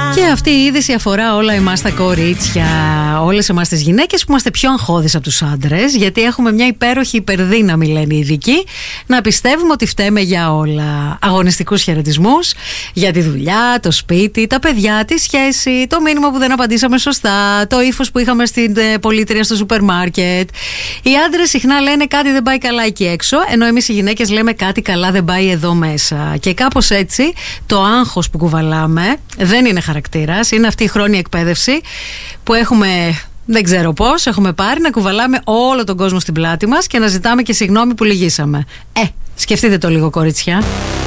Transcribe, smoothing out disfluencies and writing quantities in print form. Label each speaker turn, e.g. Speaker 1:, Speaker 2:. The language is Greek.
Speaker 1: Και αυτή η είδηση αφορά όλα εμάς τα κορίτσια, όλες εμάς τις γυναίκες που είμαστε πιο αγχώδεις από τους άντρες, γιατί έχουμε μια υπέροχη υπερδύναμη, λένε οι ειδικοί, να πιστεύουμε ότι φταίμε για όλα. Αγωνιστικούς χαιρετισμούς για τη δουλειά, το σπίτι, τα παιδιά, τη σχέση, το μήνυμα που δεν απαντήσαμε σωστά, το ύφος που είχαμε στην πολίτρια στο σούπερ μάρκετ. Οι άντρες συχνά λένε κάτι δεν πάει καλά εκεί έξω, ενώ εμείς οι γυναίκες λέμε κάτι καλά δεν πάει εδώ μέσα. Και κάπως έτσι το άγχος που κουβαλάμε δεν είναι χαρακτήρας, είναι αυτή η χρόνια εκπαίδευση που έχουμε, δεν ξέρω πώς, έχουμε πάρει να κουβαλάμε όλο τον κόσμο στην πλάτη μας και να ζητάμε και συγγνώμη που λυγίσαμε. Σκεφτείτε το λίγο, κορίτσια.